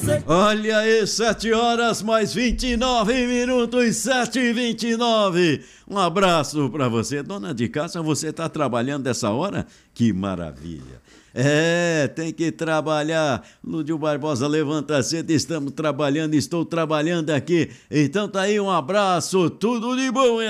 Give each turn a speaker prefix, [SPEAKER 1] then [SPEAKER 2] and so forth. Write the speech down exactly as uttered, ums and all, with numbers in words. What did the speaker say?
[SPEAKER 1] Olha aí, sete horas mais vinte e nove minutos, sete e vinte e nove. Um abraço pra você, dona de casa. Você tá trabalhando dessa hora? Que maravilha. É, tem que trabalhar. Lúdio Barbosa, levanta cedo, estamos trabalhando, estou trabalhando aqui. Então tá aí, um abraço, tudo de bom, hein?